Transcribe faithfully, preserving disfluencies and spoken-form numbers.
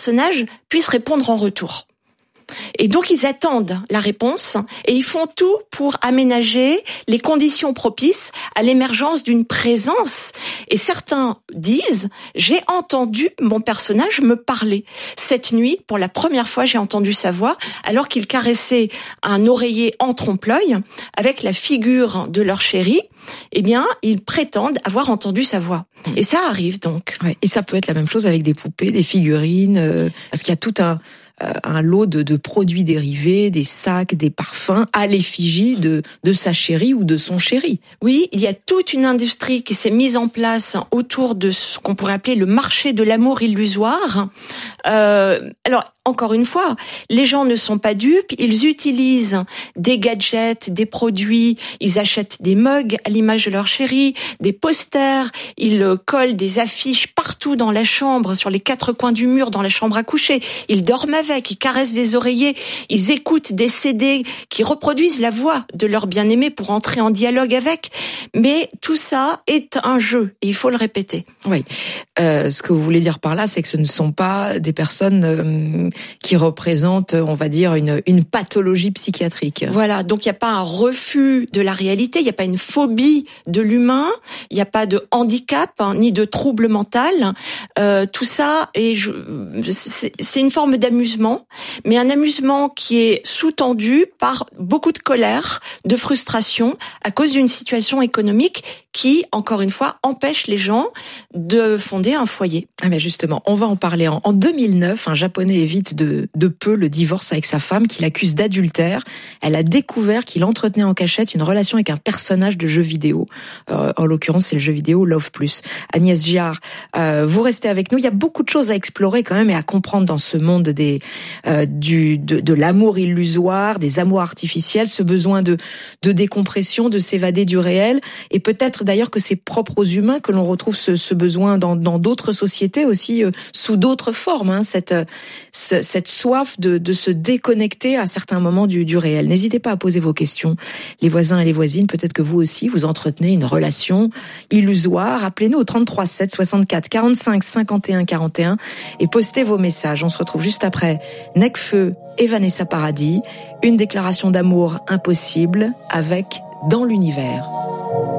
personnage puisse répondre en retour. Et donc ils attendent la réponse et ils font tout pour aménager les conditions propices à l'émergence d'une présence. Et certains disent, j'ai entendu mon personnage me parler. Cette nuit, pour la première fois, j'ai entendu sa voix alors qu'il caressait un oreiller en trompe-l'œil avec la figure de leur chéri. Eh bien, ils prétendent avoir entendu sa voix. Et ça arrive donc. Ouais, et ça peut être la même chose avec des poupées, des figurines, euh, parce qu'il y a tout un... un lot de, de produits dérivés, des sacs, des parfums à l'effigie de, de sa chérie ou de son chéri. Oui, il y a toute une industrie qui s'est mise en place autour de ce qu'on pourrait appeler le marché de l'amour illusoire. Euh, alors, encore une fois, les gens ne sont pas dupes, ils utilisent des gadgets, des produits, ils achètent des mugs à l'image de leur chéri, des posters, ils collent des affiches partout dans la chambre, sur les quatre coins du mur, dans la chambre à coucher, ils dorment avec, ils caressent des oreillers, ils écoutent des C D qui reproduisent la voix de leur bien-aimé pour entrer en dialogue avec, mais tout ça est un jeu, et il faut le répéter. Oui, euh, ce que vous voulez dire par là, c'est que ce ne sont pas des personnes euh, qui représentent, on va dire, une, une pathologie psychiatrique. Voilà, donc il n'y a pas un refus de la réalité, il n'y a pas une phobie de l'humain, il n'y a pas de handicap, hein, ni de trouble mental. Euh, tout ça, est, c'est, c'est une forme d'amusement, mais un amusement qui est sous-tendu par beaucoup de colère, de frustration, à cause d'une situation économique qui, encore une fois, empêche les gens de fonder un foyer. Ah mais justement, on va en parler. En, en deux mille neuf, un Japonais évite de, de peu le divorce avec sa femme qui l'accuse d'adultère. Elle a découvert qu'il entretenait en cachette une relation avec un personnage de jeu vidéo. Euh, en l'occurrence, c'est le jeu vidéo Love plus. Agnès Giard, euh, vous restez avec nous. Il y a beaucoup de choses à explorer quand même et à comprendre dans ce monde des euh, du de, de l'amour illusoire, des amours artificiels, ce besoin de de décompression, de s'évader du réel, et peut-être d'ailleurs que c'est propre aux humains que l'on retrouve ce, ce besoin dans dans d'autres sociétés aussi, euh, sous d'autres formes, hein, cette ce, cette soif de de se déconnecter à certains moments du du réel. N'hésitez pas à poser vos questions, les voisins et les voisines. Peut-être que vous aussi vous entretenez une relation illusoire. Appelez-nous au trente-trois sept soixante-quatre quarante-cinq cinquante et un quarante et un et postez vos messages. On se retrouve juste après Nekfeu et Vanessa Paradis, une déclaration d'amour impossible avec Dans l'univers.